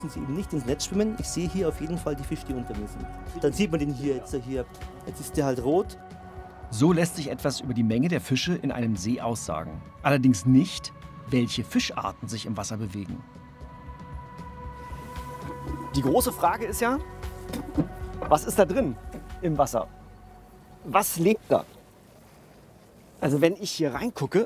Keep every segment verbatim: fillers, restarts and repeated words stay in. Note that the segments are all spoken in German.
Sie eben nicht ins Netz schwimmen. Ich sehe hier auf jeden Fall die Fische, die unter mir sind. Dann sieht man den hier jetzt. Hier. Jetzt ist der halt rot. So lässt sich etwas über die Menge der Fische in einem See aussagen. Allerdings nicht, welche Fischarten sich im Wasser bewegen. Die große Frage ist ja, was ist da drin im Wasser? Was lebt da? Also wenn ich hier reingucke,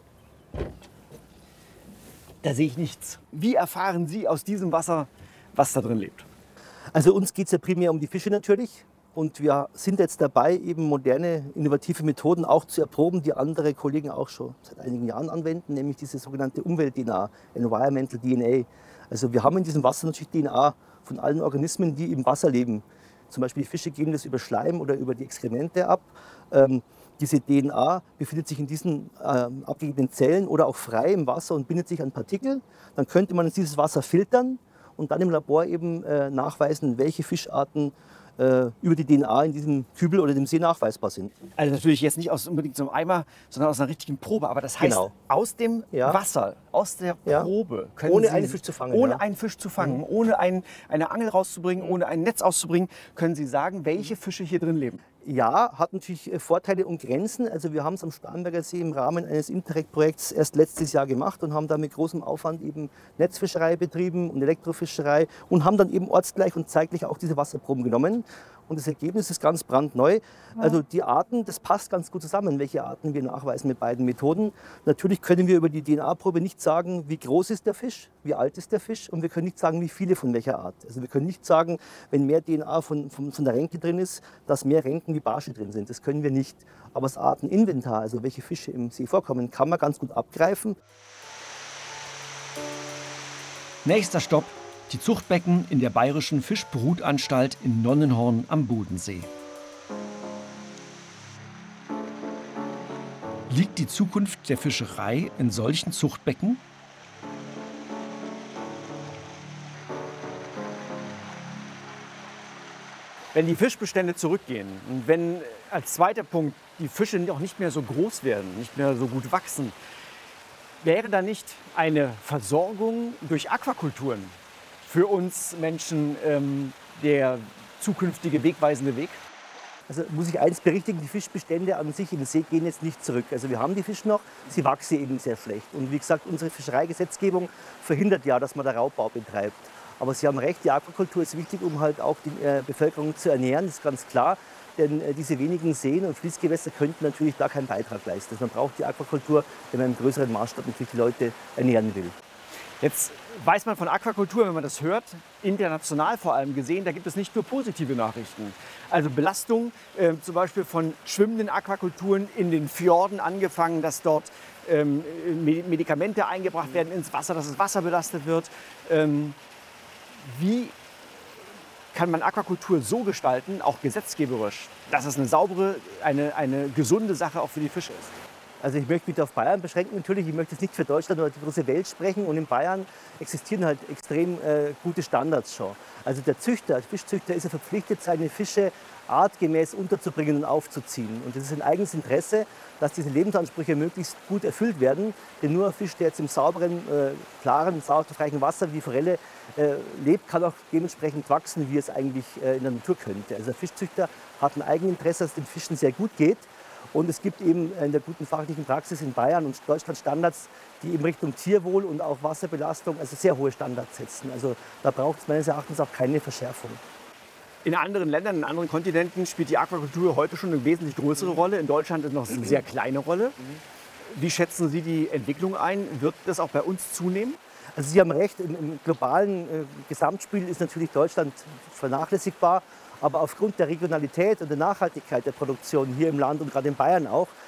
da sehe ich nichts. Wie erfahren Sie aus diesem Wasser, was da drin lebt? Also uns geht es ja primär um die Fische natürlich. Und wir sind jetzt dabei, eben moderne, innovative Methoden auch zu erproben, die andere Kollegen auch schon seit einigen Jahren anwenden, nämlich diese sogenannte Umwelt-D N A, Environmental D N A. Also wir haben in diesem Wasser natürlich D N A von allen Organismen, die im Wasser leben. Zum Beispiel die Fische geben das über Schleim oder über die Exkremente ab. Ähm, diese D N A befindet sich in diesen ähm, abgegebenen Zellen oder auch frei im Wasser und bindet sich an Partikel. Dann könnte man dieses Wasser filtern und dann im Labor eben äh, nachweisen, welche Fischarten äh, über die D N A in diesem Kübel oder dem See nachweisbar sind. Also natürlich jetzt nicht aus unbedingt so einem Eimer, sondern aus einer richtigen Probe. Aber das heißt, Genau. aus dem Ja. Wasser, aus der Ja. Probe, können Ohne Sie, einen Fisch zu fangen, ohne ja. einen Fisch zu fangen, ohne ein, eine Angel rauszubringen, ohne ein Netz auszubringen, können Sie sagen, welche Fische hier drin leben. Ja, hat natürlich äh, Vorteile und Grenzen. Also wir haben es am Starnberger See im Rahmen eines Interreg-Projekts erst letztes Jahr gemacht und haben da mit großem Aufwand eben Netzfischerei betrieben und Elektrofischerei und haben dann eben ortsgleich und zeitlich auch diese Wasserproben genommen. Und das Ergebnis ist ganz brandneu. Also die Arten, das passt ganz gut zusammen, welche Arten wir nachweisen mit beiden Methoden. Natürlich können wir über die D N A-Probe nicht sagen, wie groß ist der Fisch, wie alt ist der Fisch und wir können nicht sagen, wie viele von welcher Art. Also wir können nicht sagen, wenn mehr D N A von, von, von der Renke drin ist, dass mehr Renken wie Barsche drin sind. Das können wir nicht. Aber das Arteninventar, also welche Fische im See vorkommen, kann man ganz gut abgreifen. Nächster Stopp: die Zuchtbecken in der Bayerischen Fischbrutanstalt in Nonnenhorn am Bodensee. Liegt die Zukunft der Fischerei in solchen Zuchtbecken? Wenn die Fischbestände zurückgehen und wenn als zweiter Punkt die Fische auch nicht mehr so groß werden, nicht mehr so gut wachsen, wäre da nicht eine Versorgung durch Aquakulturen für uns Menschen ähm, der zukünftige wegweisende Weg? Also muss ich eins berichtigen, die Fischbestände an sich im See gehen jetzt nicht zurück. Also wir haben die Fische noch, sie wachsen eben sehr schlecht. Und wie gesagt, unsere Fischereigesetzgebung verhindert ja, dass man da Raubbau betreibt. Aber Sie haben recht, die Aquakultur ist wichtig, um halt auch die äh, Bevölkerung zu ernähren, das ist ganz klar. Denn äh, diese wenigen Seen und Fließgewässer könnten natürlich da keinen Beitrag leisten. Also man braucht die Aquakultur, wenn man im größeren Maßstab natürlich die Leute ernähren will. Jetzt weiß man von Aquakultur, wenn man das hört, international vor allem gesehen, da gibt es nicht nur positive Nachrichten. Also Belastung äh, zum Beispiel von schwimmenden Aquakulturen in den Fjorden angefangen, dass dort ähm, Medikamente eingebracht werden ins Wasser, dass das Wasser belastet wird. Ähm, wie kann man Aquakultur so gestalten, auch gesetzgeberisch, dass es eine saubere, eine, eine gesunde Sache auch für die Fische ist? Also ich möchte mich auf Bayern beschränken natürlich. Ich möchte jetzt nicht für Deutschland oder die große Welt sprechen. Und in Bayern existieren halt extrem äh, gute Standards schon. Also der Züchter, der Fischzüchter ist ja verpflichtet, seine Fische artgemäß unterzubringen und aufzuziehen. Und es ist ein eigenes Interesse, dass diese Lebensansprüche möglichst gut erfüllt werden. Denn nur ein Fisch, der jetzt im sauberen, äh, klaren, sauerstoffreichen Wasser wie die Forelle äh, lebt, kann auch dementsprechend wachsen, wie es eigentlich äh, in der Natur könnte. Also der Fischzüchter hat ein Eigeninteresse, dass es den Fischen sehr gut geht. Und es gibt eben in der guten fachlichen Praxis in Bayern und Deutschland Standards, die eben Richtung Tierwohl und auch Wasserbelastung also sehr hohe Standards setzen. Also da braucht es meines Erachtens auch keine Verschärfung. In anderen Ländern, in anderen Kontinenten spielt die Aquakultur heute schon eine wesentlich größere Rolle. In Deutschland ist noch eine sehr kleine Rolle. Wie schätzen Sie die Entwicklung ein? Wird das auch bei uns zunehmen? Also Sie haben recht, im, im globalen äh, Gesamtspiel ist natürlich Deutschland vernachlässigbar. Aber aufgrund der Regionalität und der Nachhaltigkeit der Produktion hier im Land und gerade in Bayern auch,